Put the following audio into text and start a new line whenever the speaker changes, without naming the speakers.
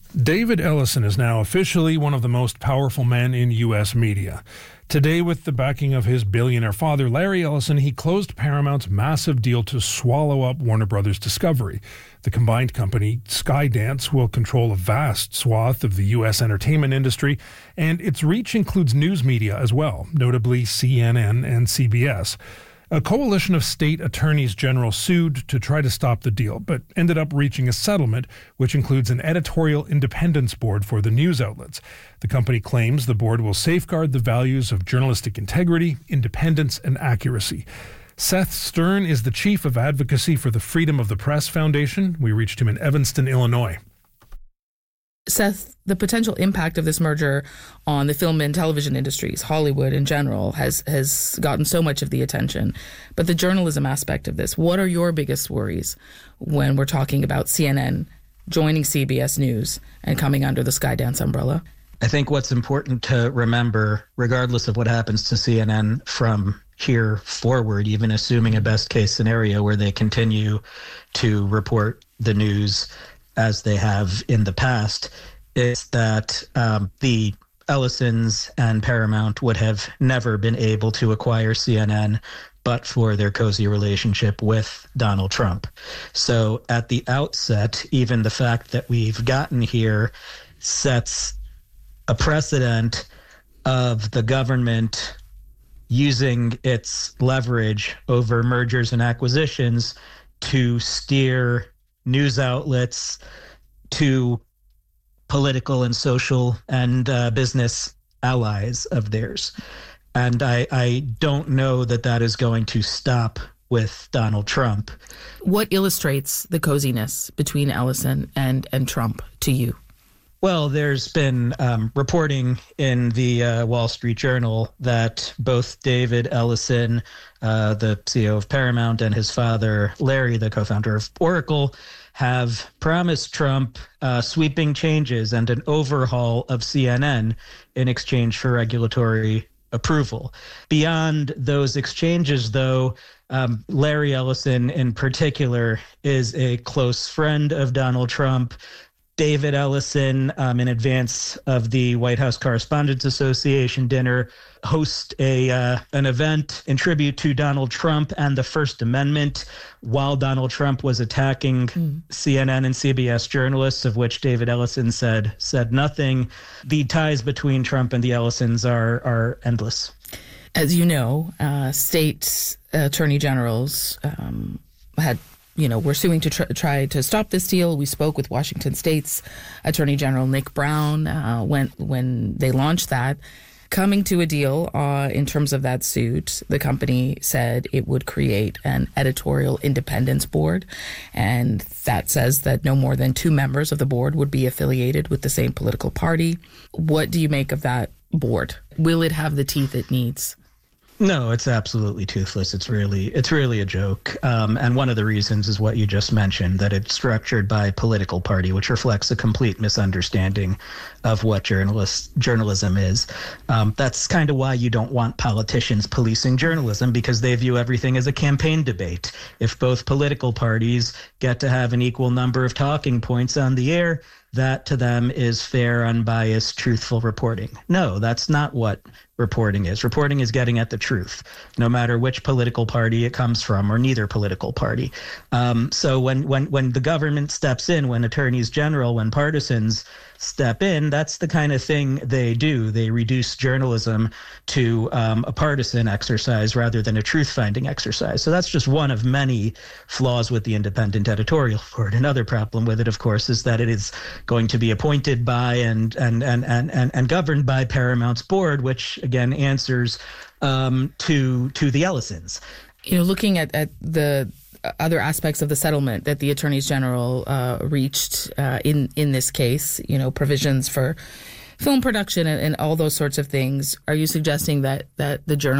David Ellison is now officially one of the most powerful men in U.S. media. Today, with the backing of his billionaire father, Larry Ellison, he closed Paramount's massive deal to swallow up Warner Brothers Discovery. The combined company, Skydance, will control a vast swath of the U.S. entertainment industry, and its reach includes news media as well, notably CNN and CBS. A coalition of state attorneys general sued to try to stop the deal, but ended up reaching a settlement, which includes an editorial independence board for the news outlets. The company claims the board will safeguard the values of journalistic integrity, independence, and accuracy. Seth Stern is the chief of advocacy for the Freedom of the Press Foundation. We reached him in Evanston, Illinois.
Seth, the potential impact of this merger on the film and television industries, Hollywood in general, has gotten so much of the attention. But the journalism aspect of this, what are your biggest worries when we're talking about CNN joining CBS News and coming under the Skydance umbrella?
I think what's important to remember, regardless of what happens to CNN from here forward, even assuming a best case scenario where they continue to report the news as they have in the past, is that the Ellisons and Paramount would have never been able to acquire CNN but for their cozy relationship with Donald Trump. So at the outset, even the fact that we've gotten here sets a precedent of the government using its leverage over mergers and acquisitions to steer news outlets to political and social and business allies of theirs. And I don't know that that is going to stop with Donald Trump.
What illustrates the coziness between Ellison and Trump to you?
Well, there's been reporting in the Wall Street Journal that both David Ellison, the CEO of Paramount, and his father, Larry, the co-founder of Oracle, have promised Trump sweeping changes and an overhaul of CNN in exchange for regulatory approval. Beyond those exchanges, though, Larry Ellison in particular is a close friend of Donald Trump. David Ellison, in advance of the White House Correspondents Association dinner, host an event in tribute to Donald Trump and the First Amendment while Donald Trump was attacking CNN and CBS journalists, of which David Ellison said nothing. The ties between Trump and the Ellisons are endless.
As you know, state attorney generals were suing to try to stop this deal. We spoke with Washington State's Attorney General Nick Brown when they launched that. Coming to a deal in terms of that suit, the company said it would create an editorial independence board, and that says that no more than 2 members of the board would be affiliated with the same political party. What do you make of that board? Will it have the teeth it needs?
No, it's absolutely toothless. It's really a joke. And one of the reasons is what you just mentioned, that it's structured by political party, which reflects a complete misunderstanding of what journalism is. That's kind of why you don't want politicians policing journalism, because they view everything as a campaign debate. If both political parties get to have an equal number of talking points on the air, that to them is fair, unbiased, truthful reporting. No, that's not what reporting is. Reporting is getting at the truth, no matter which political party it comes from, or neither political party. So when the government steps in, when attorneys general, when partisans step in, that's the kind of thing they do. They reduce journalism to a partisan exercise rather than a truth-finding exercise. So that's just one of many flaws with the independent editorial board. Another problem with it, of course, is that it is going to be appointed by and governed by Paramount's board, which again answers to the Ellisons.
Looking at the other aspects of the settlement that the attorneys general reached in this case, provisions for film production and all those sorts of things, are you suggesting that the